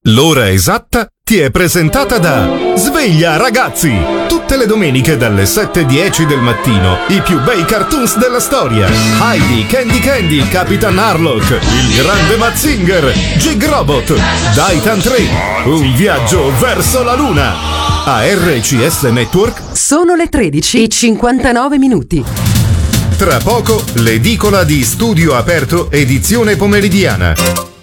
L'ora esatta ti è presentata da Sveglia Ragazzi! Tutte le domeniche dalle 7:10 del mattino i più bei cartoons della storia. Heidi, Candy, Capitan Harlock, il grande Mazinger, Jig Robot, Daitan 3, un viaggio verso la luna. A RCS Network sono le 13:59. Tra poco l'edicola di Studio Aperto edizione pomeridiana.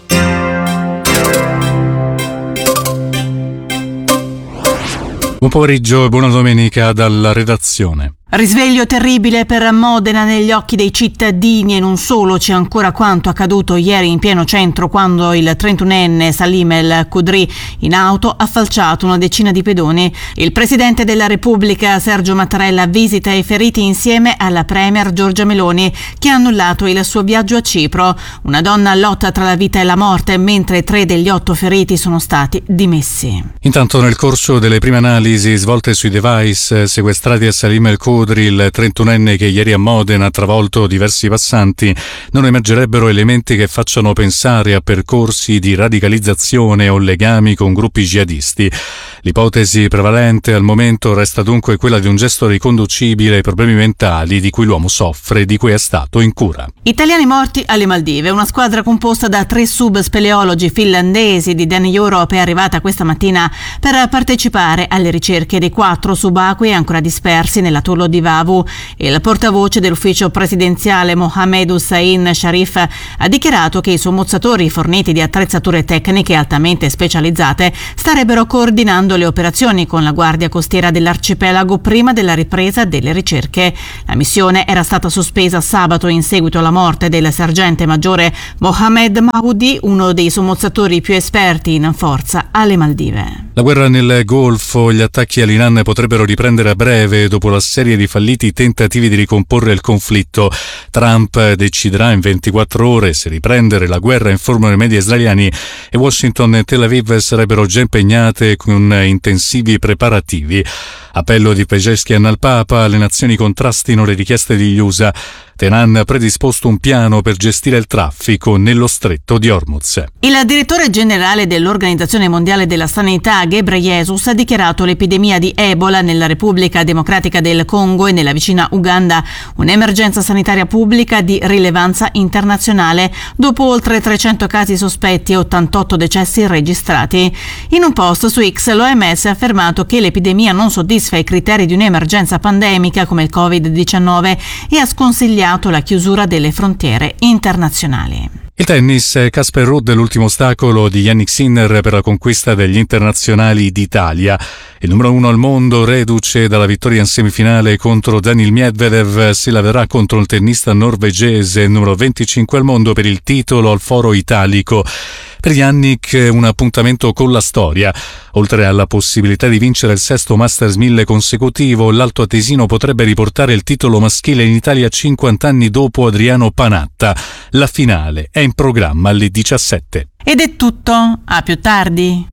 Buon pomeriggio e buona domenica dalla redazione. Risveglio terribile per Modena negli occhi dei cittadini e non solo. C'è ancora quanto accaduto ieri in pieno centro quando il 31enne Salim El Khudri in auto ha falciato una decina di pedoni. Il presidente della Repubblica Sergio Mattarella visita i feriti insieme alla premier Giorgia Meloni, che ha annullato il suo viaggio a Cipro. Una donna lotta tra la vita e la morte, mentre 3 degli 8 feriti sono stati dimessi. Intanto, nel corso delle prime analisi svolte sui device sequestrati a Salim El Khudri, il 31enne che ieri a Modena ha travolto diversi passanti, non emergerebbero elementi che facciano pensare a percorsi di radicalizzazione o legami con gruppi jihadisti. L'ipotesi prevalente al momento resta dunque quella di un gesto riconducibile ai problemi mentali di cui l'uomo soffre e di cui è stato in cura. Italiani morti alle Maldive. Una squadra composta da 3 subspeleologi finlandesi di Dan Europe è arrivata questa mattina per partecipare alle ricerche dei 4 subacquei ancora dispersi nell'atollo di Vavu. Il portavoce dell'ufficio presidenziale Mohamed Hussein Sharif ha dichiarato che i sommozzatori forniti di attrezzature tecniche altamente specializzate starebbero coordinando le operazioni con la Guardia Costiera dell'arcipelago prima della ripresa delle ricerche. La missione era stata sospesa sabato in seguito alla morte del sergente maggiore Mohamed Mahoudi, uno dei sommozzatori più esperti in forza alle Maldive. La guerra nel Golfo, gli attacchi all'Iran potrebbero riprendere a breve dopo la serie di falliti tentativi di ricomporre il conflitto. Trump deciderà in 24 ore se riprendere la guerra, informano i media israeliani, e Washington e Tel Aviv sarebbero già impegnate con intensivi preparativi. Appello di Pezeshkian al Papa, le nazioni contrastino le richieste degli USA. Teheran ha predisposto un piano per gestire il traffico nello stretto di Hormuz. Il direttore generale dell'Organizzazione Mondiale della Sanità, Ghebreyesus, ha dichiarato l'epidemia di Ebola nella Repubblica Democratica del Congo e nella vicina Uganda un'emergenza sanitaria pubblica di rilevanza internazionale, dopo oltre 300 casi sospetti e 88 decessi registrati. In un post su X, l'OMS ha affermato che l'epidemia non soddisfa i criteri di un'emergenza pandemica come il Covid-19 e ha sconsigliato la chiusura delle frontiere internazionali. Il tennis, Casper Ruud, l'ultimo ostacolo di Jannik Sinner per la conquista degli internazionali d'Italia. Il numero 1 al mondo, reduce dalla vittoria in semifinale contro Daniil Medvedev, si laverà contro il tennista norvegese, numero 25 al mondo, per il titolo al Foro Italico. Per Jannik un appuntamento con la storia. Oltre alla possibilità di vincere il 6° Masters 1000 consecutivo, l'Alto Atesino potrebbe riportare il titolo maschile in Italia 50 anni dopo Adriano Panatta. La finale è in programma alle 17. Ed è tutto, a più tardi.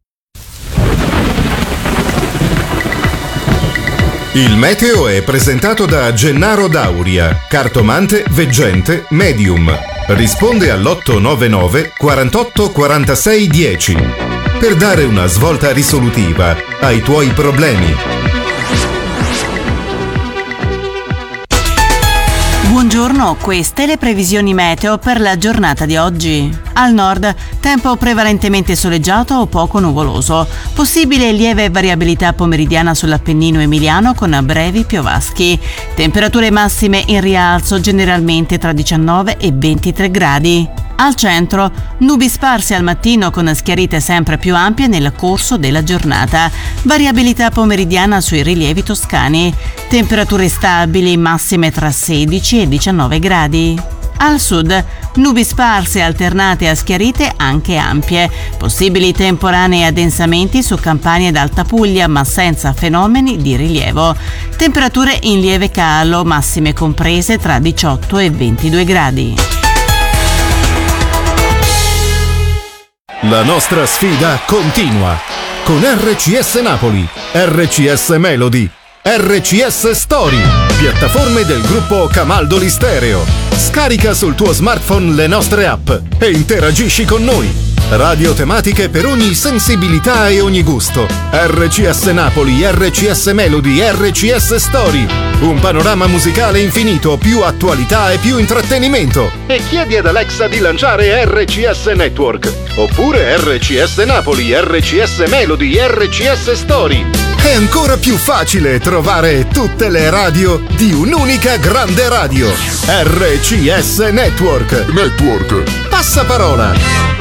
Il meteo è presentato da Gennaro Dauria, cartomante, veggente, medium. Risponde all'899 48 46 10 per dare una svolta risolutiva ai tuoi problemi. Buongiorno, queste le previsioni meteo per la giornata di oggi. Al nord, tempo prevalentemente soleggiato o poco nuvoloso. Possibile lieve variabilità pomeridiana sull'Appennino emiliano con brevi piovaschi. Temperature massime in rialzo generalmente tra 19 e 23 gradi. Al centro, nubi sparse al mattino con schiarite sempre più ampie nel corso della giornata. Variabilità pomeridiana sui rilievi toscani. Temperature stabili, massime tra 16 e 19 gradi. Al sud, nubi sparse alternate a schiarite anche ampie. Possibili temporanei addensamenti su Campania ed Alta Puglia, ma senza fenomeni di rilievo. Temperature in lieve calo, massime comprese tra 18 e 22 gradi. La nostra sfida continua con RCS Napoli, RCS Melody, RCS Story, piattaforme del gruppo Camaldoli Stereo. Scarica sul tuo smartphone le nostre app e interagisci con noi. Radio tematiche per ogni sensibilità e ogni gusto. RCS Napoli, RCS Melody, RCS Story. Un panorama musicale infinito, più attualità e più intrattenimento. E chiedi ad Alexa di lanciare RCS Network. Oppure RCS Napoli, RCS Melody, RCS Story. È ancora più facile trovare tutte le radio di un'unica grande radio. RCS Network. Passaparola.